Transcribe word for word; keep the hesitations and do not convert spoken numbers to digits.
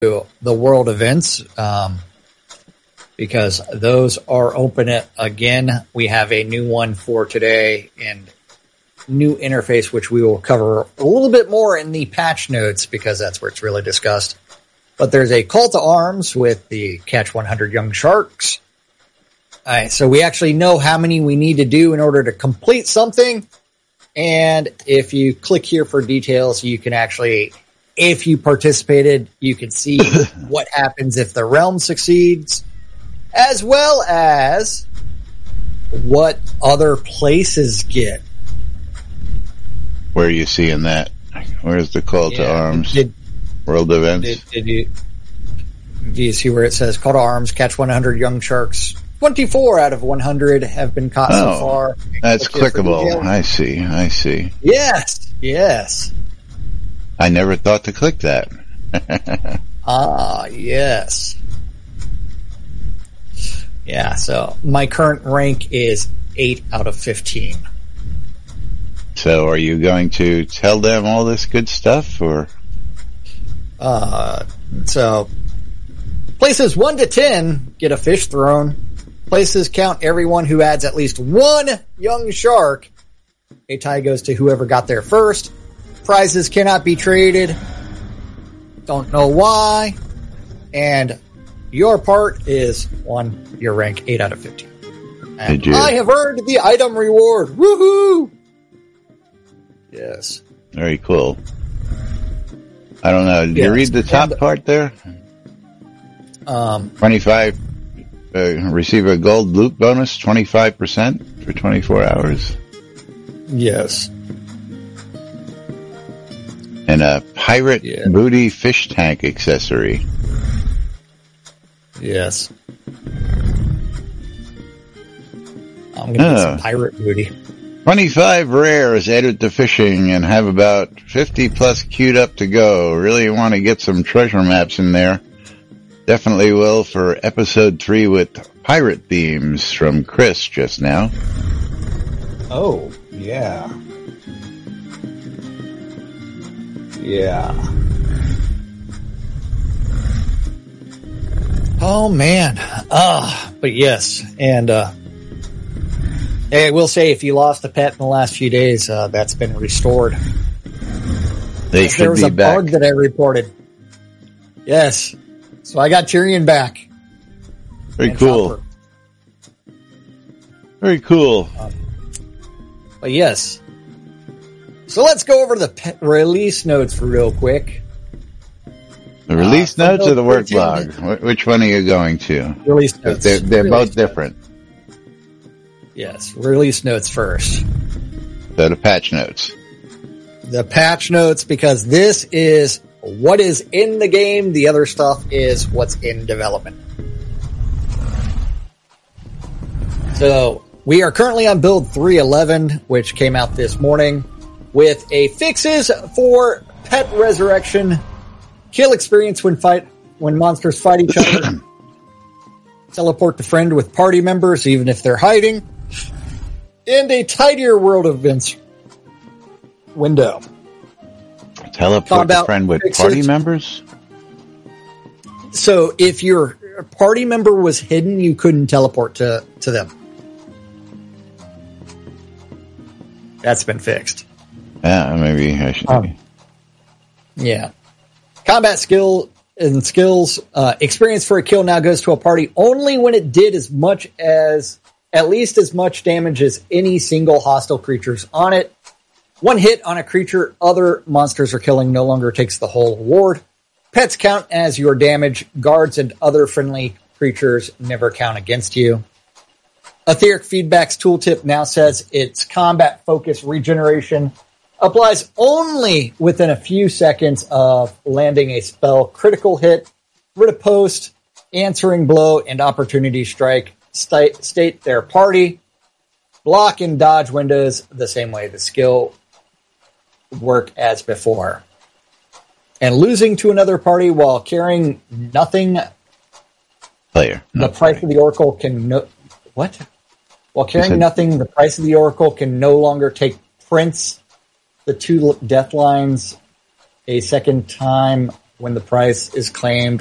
the world events, um, because those are open again. We have a new one for today and new interface, which we will cover a little bit more in the patch notes because that's where it's really discussed. But there's a call to arms with the Catch one hundred Young Sharks. All right, so we actually know how many we need to do in order to complete something. And if you click here for details, you can actually, if you participated, you can see what happens if the realm succeeds, as well as what other places get. Where are you seeing that? Where's the call yeah, to arms? Did, World events? Did, did you, do you see where it says call to arms, catch one hundred young sharks? twenty-four out of one hundred have been caught oh, so far. That's clickable. I see. I see. Yes. Yes. I never thought to click that. ah, yes. Yeah, so my current rank is eight out of fifteen. So are you going to tell them all this good stuff, or? Uh, so places one to ten get a fish thrown. Places count everyone who adds at least one young shark. A tie goes to whoever got there first. Prizes cannot be traded. Don't know why. And your part is one, your rank eight out of fifteen. And I have earned the item reward. Woohoo! Yes. Very cool. I don't know. Did yes. you read the top and, part there? Um, twenty-five, uh, receive a gold loot bonus, twenty-five percent for twenty-four hours. Yes. And a pirate yeah. booty fish tank accessory. Yes. I'm going to get oh. some pirate booty. twenty-five rares added to fishing and have about fifty plus queued up to go. Really want to get some treasure maps in there. Definitely will for episode three with pirate themes from Chris just now. Oh, yeah. Yeah. Oh, man. Ah, but yes. And, uh, I will say, if you lost a pet in the last few days, uh, that's been restored. They should there was be a back. bug that I reported. Yes. So I got Tyrion back. Very cool. Chopper. Very cool. Um, but yes. So let's go over the pet release notes real quick. The release uh, notes or the work log? Which one are you going to? Release notes. They're, they're release both different. Notes. Yes, release notes first. So the patch notes. The patch notes, because this is what is in the game. The other stuff is what's in development. So we are currently on build three eleven, which came out this morning, with a fixes for pet resurrection, kill experience when fight when monsters fight each other, teleport to friend with party members even if they're hiding, and a tidier world events window. Teleport to friend with fixes. Party members? So if your party member was hidden, you couldn't teleport to, to them. That's been fixed. Yeah, maybe I should. Um, yeah. Combat skill and skills, uh, experience for a kill now goes to a party only when it did as much as, at least as much damage as any single hostile creatures on it. One hit on a creature other monsters are killing no longer takes the whole award. Pets count as your damage. Guards and other friendly creatures never count against you. Etheric Feedback's tooltip now says its combat focus regeneration applies only within a few seconds of landing a spell critical hit, riposte, answering blow, and opportunity strike. State, state their party. Block and dodge windows the same way the skill work as before. And losing to another party while carrying nothing. Player. The price party. of the Oracle can no. What? While carrying nothing, the price of the Oracle can no longer take Prince, the two death lines, a second time when the price is claimed